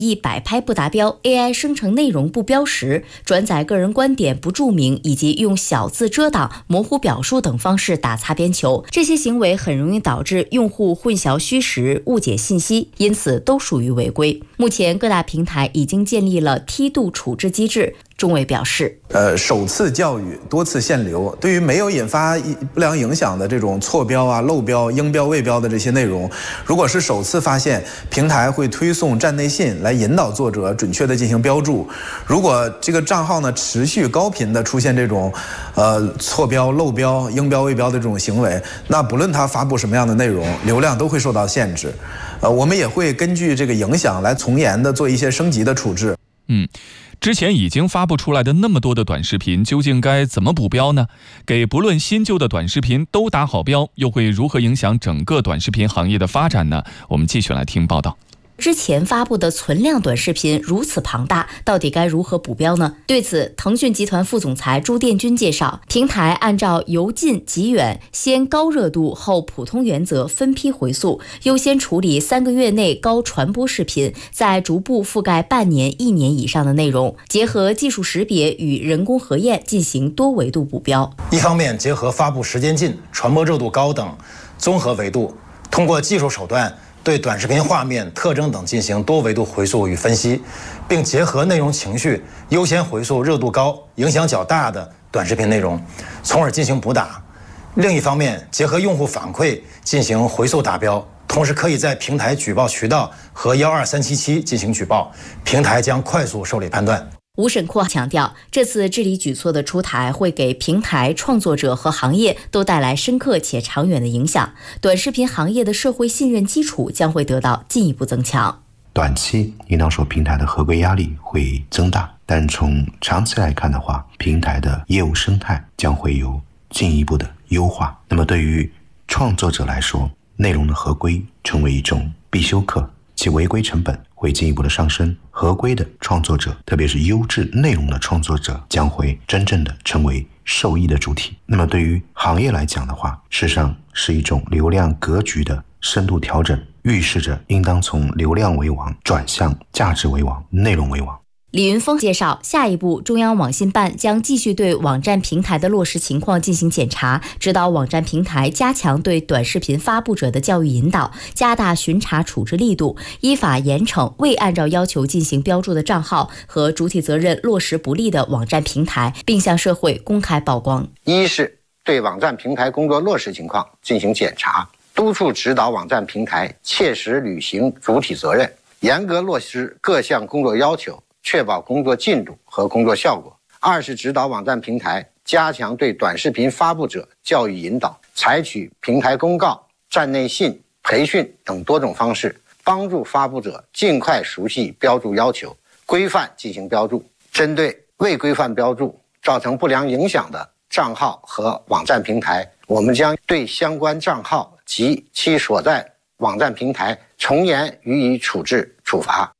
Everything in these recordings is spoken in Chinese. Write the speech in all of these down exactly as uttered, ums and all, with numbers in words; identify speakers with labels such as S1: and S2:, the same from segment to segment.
S1: 一摆拍不达标、A I 生成内容不标识、转载个人观点不注明，以及用小字遮挡、模糊表述等方式打擦边球，这些行为很容易导致用户混淆虚实、误解信息，因此都属于违规。目前各大平台已经建立了梯度处置机制。钟伟表示，
S2: 呃，首次教育，多次限流，对于没有引发不良影响的这种错标啊、漏标、应标未标的这些内容，如果是首次发现，平台会推送站内信来引导作者准确的进行标注。如果这个账号呢持续高频的出现这种呃错标、漏标、应标未标的这种行为，那不论他发布什么样的内容，流量都会受到限制。呃，我们也会根据这个影响来从严的做一些升级的处置。
S3: 嗯。之前已经发布出来的那么多的短视频，究竟该怎么补标呢？给不论新旧的短视频都打好标，又会如何影响整个短视频行业的发展呢？我们继续来听报道。
S1: 之前发布的存量短视频如此庞大，到底该如何补标呢？对此，腾讯集团副总裁朱殿军介绍，平台按照由近及远、先高热度后普通原则分批回溯，优先处理三个月内高传播视频，再逐步覆盖半年、一年以上的内容，结合技术识别与人工核验进行多维度补标。
S4: 一方面结合发布时间近、传播热度高等综合维度，通过技术手段对短视频画面、特征等进行多维度回溯与分析，并结合内容情绪，优先回溯热度高、影响较大的短视频内容，从而进行补打。另一方面，结合用户反馈进行回溯达标，同时可以在平台举报渠道和一二三七七进行举报，平台将快速受理判断。
S1: 吴审库强调，这次治理举措的出台会给平台创作者和行业都带来深刻且长远的影响，短视频行业的社会信任基础将会得到进一步增强。
S5: 短期应当说平台的合规压力会增大，但从长期来看的话，平台的业务生态将会有进一步的优化。那么对于创作者来说，内容的合规成为一种必修课，其违规成本会进一步的上升，合规的创作者，特别是优质内容的创作者，将会真正的成为受益的主体。那么对于行业来讲的话，事实上是一种流量格局的深度调整，预示着应当从流量为王转向价值为王、内容为王。
S1: 李云峰介绍，下一步中央网信办将继续对网站平台的落实情况进行检查，指导网站平台加强对短视频发布者的教育引导，加大巡查处置力度，依法严惩未按照要求进行标注的账号和主体责任落实不力的网站平台，并向社会公开曝光。
S6: 一是对网站平台工作落实情况进行检查，督促指导网站平台切实履行主体责任，严格落实各项工作要求，确保工作进度和工作效果。二是指导网站平台加强对短视频发布者教育引导，采取平台公告、站内信、培训等多种方式，帮助发布者尽快熟悉标注要求，规范进行标注。针对未规范标注造成不良影响的账号和网站平台，我们将对相关账号及其所在网站平台从严予以处置处罚。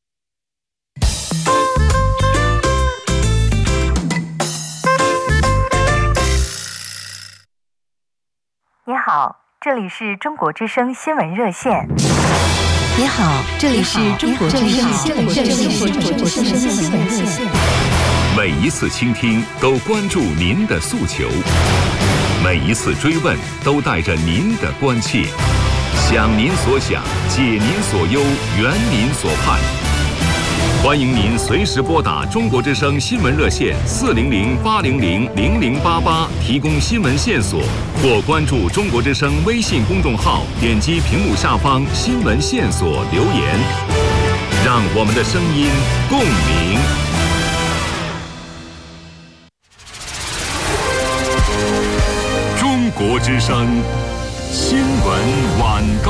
S7: 你好，这里是中国之声新闻热线。
S8: 你好，这里是中国之声新闻热线。
S9: 每一次倾听都关注您的诉求，每一次追问都带着您的关切，想您所想，解您所忧，圆您所盼。欢迎您随时拨打中国之声新闻热线四零零八零零零零八八提供新闻线索，或关注中国之声微信公众号，点击屏幕下方新闻线索留言，让我们的声音共鸣。中国之声新闻晚高。